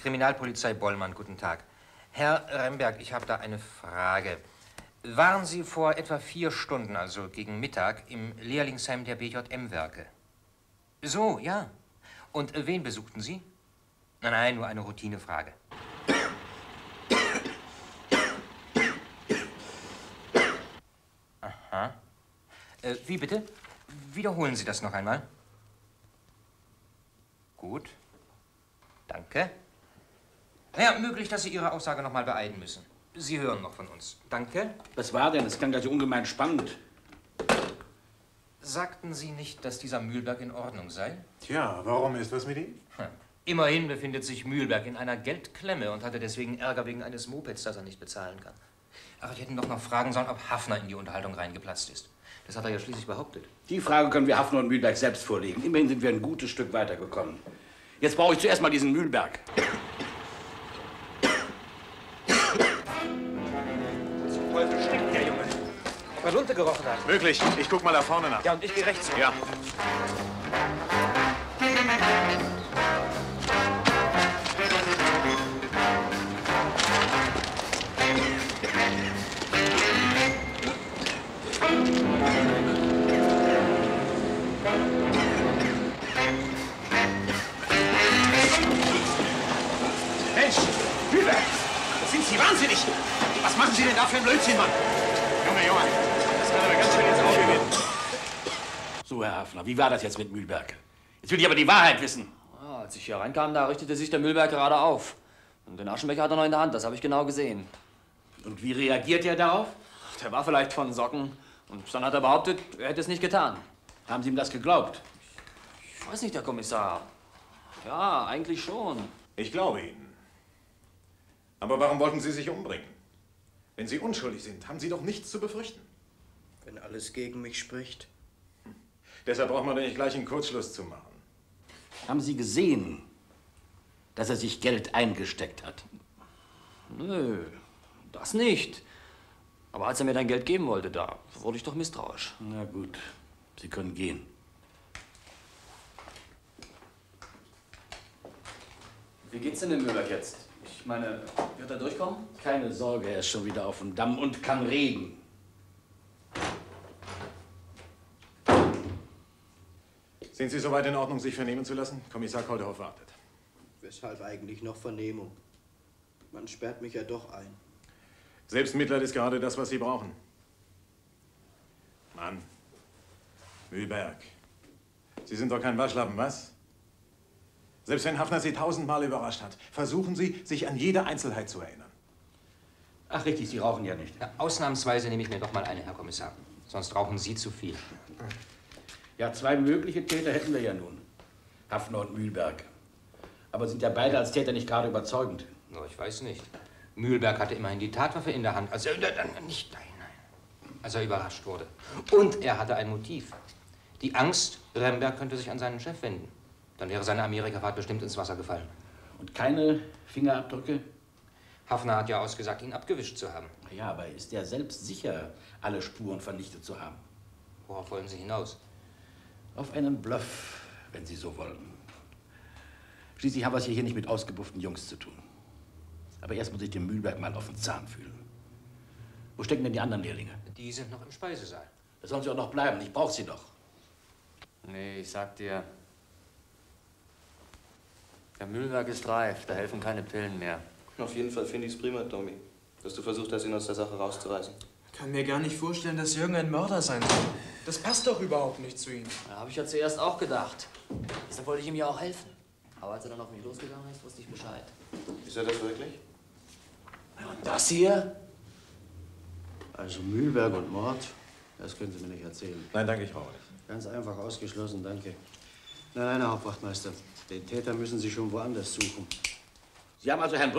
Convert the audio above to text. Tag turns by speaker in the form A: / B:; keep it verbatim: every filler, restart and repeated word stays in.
A: Kriminalpolizei Bollmann, guten Tag. Herr Remberg, ich habe da eine Frage. Waren Sie vor etwa vier Stunden, also gegen Mittag, im Lehrlingsheim der B J M-Werke? So, ja. Und äh, wen besuchten Sie? Nein, nein, nur eine Routinefrage. Aha. Äh, wie bitte? Wiederholen Sie das noch einmal. Gut. Danke. Naja, möglich, dass Sie Ihre Aussage noch mal beeilen müssen. Sie hören noch von uns. Danke.
B: Was war denn? Das klang gleich ungemein spannend.
A: Sagten Sie nicht, dass dieser Mühlberg in Ordnung sei?
C: Tja, warum ist was mit ihm?
A: Hm. Immerhin befindet sich Mühlberg in einer Geldklemme und hatte deswegen Ärger wegen eines Mopeds, das er nicht bezahlen kann. Ach, ich hätte doch noch fragen sollen, ob Haffner in die Unterhaltung reingeplatzt ist. Das hat er ja schließlich behauptet.
B: Die Frage können wir Haffner und Mühlberg selbst vorlegen. Immerhin sind wir ein gutes Stück weitergekommen. Jetzt brauche ich zuerst mal diesen Mühlberg.
A: Zum Teufel stinkt der Junge. Ob er Lunte gerochen hat?
C: Möglich. Ich guck mal da vorne nach.
A: Ja, und ich gehe rechts hoch.
C: Ja.
B: Mensch, Mühlberg, sind Sie wahnsinnig? Was machen Sie denn da für ein Blödsinn, Mann?
C: Junge, Junge, das kann aber ganz schön ins Auge gehen.
B: So, Herr Haffner, wie war das jetzt mit Mühlberg? Jetzt will ich aber die Wahrheit wissen.
D: Ah, als ich hier reinkam, da richtete sich der Mühlberg gerade auf. Und den Aschenbecher hat er noch in der Hand, das habe ich genau gesehen.
B: Und wie reagiert er darauf?
D: Der war vielleicht von Socken. Und dann hat er behauptet, er hätte es nicht getan.
B: Haben Sie ihm das geglaubt?
D: Ich weiß nicht, Herr Kommissar. Ja, eigentlich schon.
C: Ich glaube Ihnen. Aber warum wollten Sie sich umbringen? Wenn Sie unschuldig sind, haben Sie doch nichts zu befürchten.
E: Wenn alles gegen mich spricht.
C: Hm. Deshalb braucht man doch nicht gleich einen Kurzschluss zu machen.
B: Haben Sie gesehen, dass er sich Geld eingesteckt hat?
D: Nö, das nicht. Aber als er mir dein Geld geben wollte, da wurde ich doch misstrauisch.
B: Na gut, Sie können gehen.
D: Wie geht's denn dem Mühlberg jetzt? Ich meine, wird er durchkommen?
B: Keine Sorge, er ist schon wieder auf dem Damm und kann reden.
C: Sind Sie soweit in Ordnung, sich vernehmen zu lassen? Kommissar Kolderhoff wartet.
E: Weshalb eigentlich noch Vernehmung? Man sperrt mich ja doch ein.
C: Selbstmitleid ist gerade das, was Sie brauchen. Mann, Mühlberg, Sie sind doch kein Waschlappen, was? Selbst wenn Haffner Sie tausendmal überrascht hat, versuchen Sie, sich an jede Einzelheit zu erinnern.
B: Ach richtig, Sie rauchen ja nicht.
A: Ja, ausnahmsweise nehme ich mir doch mal eine, Herr Kommissar. Sonst rauchen Sie zu viel.
B: Ja, zwei mögliche Täter hätten wir ja nun. Haffner und Mühlberg. Aber sind ja beide als Täter nicht gerade überzeugend.
A: No, ich weiß nicht. Mühlberg hatte immerhin die Tatwaffe in der Hand, als er, nicht, nein, nein, als er überrascht wurde. Und er hatte ein Motiv. Die Angst, Remberg könnte sich an seinen Chef wenden. Dann wäre seine Amerikafahrt bestimmt ins Wasser gefallen.
B: Und keine Fingerabdrücke?
A: Haffner hat ja ausgesagt, ihn abgewischt zu haben.
B: Ja, aber ist er selbst sicher, alle Spuren vernichtet zu haben?
A: Worauf wollen Sie hinaus?
B: Auf einen Bluff, wenn Sie so wollen. Schließlich haben wir es hier nicht mit ausgebufften Jungs zu tun. Aber erst muss ich dem Mühlberg mal auf den Zahn fühlen. Wo stecken denn die anderen Lehrlinge?
A: Die sind noch im Speisesaal.
B: Da sollen sie auch noch bleiben. Ich brauche sie doch.
D: Nee, ich sag dir. Der Mühlberg ist reif, da helfen keine Pillen mehr.
F: Auf jeden Fall finde ich es prima, Tommy, dass du versucht hast, ihn aus der Sache rauszureißen.
G: Ich kann mir gar nicht vorstellen, dass Jürgen ein Mörder sein soll. Das passt doch überhaupt nicht zu ihm.
D: Da habe ich ja zuerst auch gedacht. Deshalb wollte ich ihm ja auch helfen. Aber als er dann auf mich losgegangen ist, wusste ich Bescheid.
F: Ist er das wirklich?
B: Und das hier?
E: Also Mühlberg und Mord, das können Sie mir nicht erzählen.
C: Nein, danke, ich brauche nicht.
E: Ganz einfach ausgeschlossen, danke. Nein, nein, Herr Hauptwachtmeister, den Täter müssen Sie schon woanders suchen.
B: Sie haben also Herrn